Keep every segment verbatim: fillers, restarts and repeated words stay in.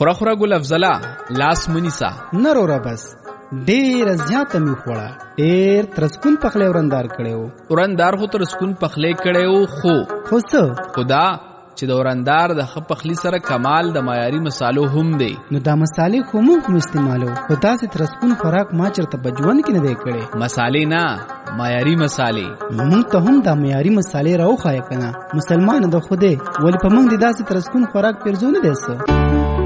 خورا خورا ګل افضله لاس منیسا نرورا بس ډیر زیاته می خوړه ډیر ترسکون پخلی ورندار کړو ورندار خو ترسکون پخلی کړو خو خو څه خدا چې د ورندار د خ پخلی سره کمال د معیاري مصالو هم دی نو دا مصالې خو موږ استعمالو خو تاسو ترسکون خوراک ما چرته بجوان کې نه دی کړی مصالې نه معیاري مصالې موږ ته هم دا معیاري مصالې راوخای کنه مسلمان د خوده ول په موږ د داسې ترسکون خوراک پرځونه دی څه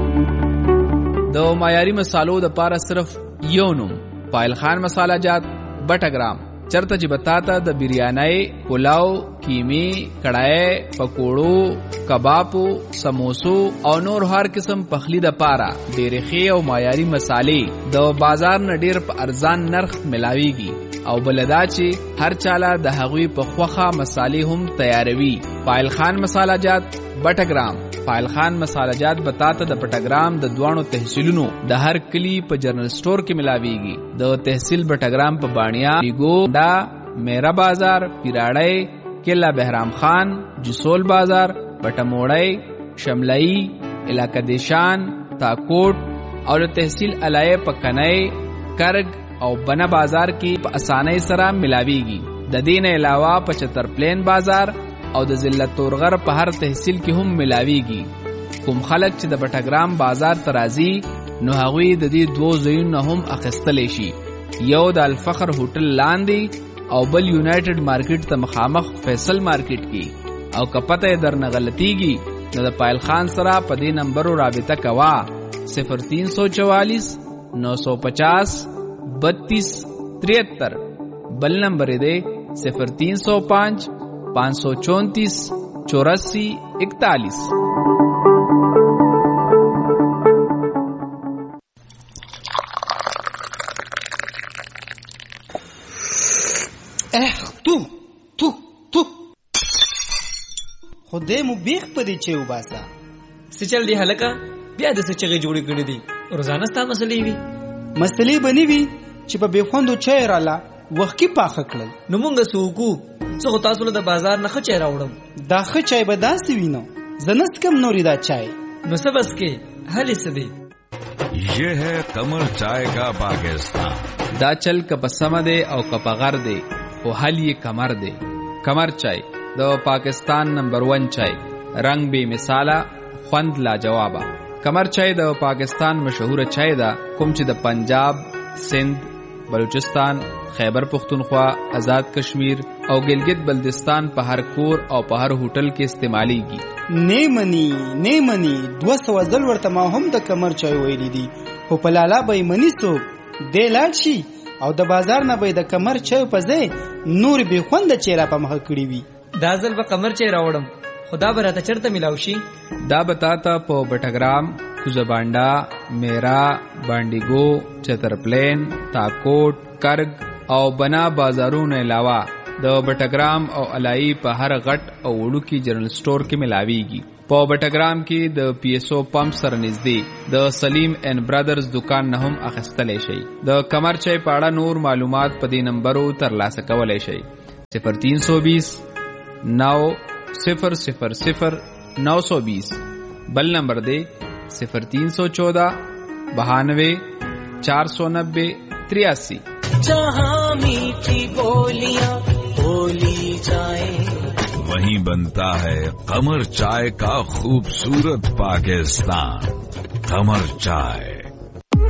د معیاري مصالو د پاره صرف یو نوم پایل خان مساله جات بټګرام چرته چې بتاتا د بریانای پلاو کیمی کڑای پکوړو کبابو سموسو او نور هر قسم پخلی د پاره ډېرې ښې او معیاري مصالې د بازار نه ډېر په ارزان نرخ ملاويږي او بلدا چې هر چاله د هغوی په خوخه مصالې هم تیاروي پایل خان مساله جات بټګرام پایل خان مساله جات بتاتا د بټګرام د دوانو تحصیلونو د هر کلی په جنرال سٹور کې ملاويږي د تحصیل بټګرام په بانیا بیگو دا میرا بازار پیراړی کلا بهرام خان جسول بازار بټموړی شملئی علاقہ دیشان تاکوٹ او د تحصیل علای په کنای کرګ او بنا بازار کې په اسانۍ سره ملاويږي د دین علاوه په چتر پلین بازار او د ضلع تورغر په هر تحصیل کې هم ملاويږي کوم خلک چې د بټګرام بازار ترازی نو هغوی د دې دوه ځایونو هم اخیستلی شي یو د الفخر هوټل لاندې او بل یونایټډ مارکیټ ته مخامخ فیصل مارکیټ کې او کپته در نه غلطیږي نو د پایل خان سره په دې نمبرو رابطه کوا صفر تین سو چوالیس نو سو پچاس بتیس تریہتر بل نمبر دے صفر تین سو پانچ پانچ سو چونتیس چوراسی اکتالیس. تو تو تو خدای مو بیخ پدې چې وباسا سچل دی هلکا بیا د سچغه جوړې کړې دي روزانه ستا مسلې وي مسلې بنې وي چې په بخوندو چای رااله وخت کې پاخه کړل نو مونږ سوکو څو تاسو له بازار نه خچای راوړم دا خچای به داسې وینو زنست کم نوري دا چای نو سبس کې حل سدي یہ ہے قمر چائے کا پاکستان دا چل کا پسمه دے او کا پغر دے او حل یہ کمر دے کمر چای دا پاکستان نمبر ون چای رنگ بے مثالا خوند لا جوابا کمر چای دا پاکستان مشهور چای دا کوم چې د پنجاب سندھ بلوچستان خیبر پختونخوا آزاد کشمیر او گلگت بلدستان په هر کور او په هر هوټل کې استعمالیږي نیمنی نیمنی دو سو ځل ورته ما هم د کمر چای ویلی دي خو په لالا به منی سو د لاړ شي او د بازار نه به د کمر چای په ځای نور به خوند چیرې په مخ کړی وي دا ځل به کمر چای راوړم خدا به راته چرته ملاو شي دا بتاتا په بټګرام کوزبانډا میرا بانډیګو چترپلین تاکوټ کرګ او بنا بازارونو علاوه د بټګرام او علای په هر غټ او وړوکی جنرال سٹور کې ملاويږي په بټګرام کې د پی ایس او پمپ سره نږدې د سلیم اینڈ برادرز دکان نه هم اخیستلی شي د کمر چای په اړه نور معلومات په دې نمبرو ترلاسه کولی شي صفر تین سو بیس نو صفر صفر صفر نو سو بیس بل نمبر دے صفر تین سو چودہ بہانوے چار سو نبے تریاسی. جہاں میٹھی بولیاں بولی جائیں وہیں بنتا ہے قمر چائے کا خوبصورت پاکستان. قمر چائے.